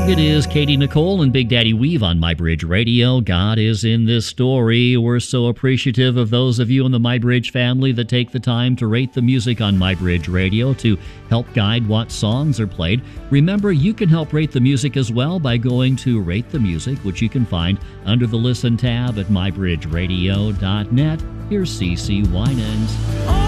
It is Katie Nicole and Big Daddy Weave on MyBridge Radio. God is in this story. We're so appreciative of those of you in the MyBridge family that take the time to rate the music on MyBridge Radio to help guide what songs are played. Remember, you can help rate the music as well by going to Rate the Music, which you can find under the Listen tab at mybridgeradio.net. Here's CeCe Winans.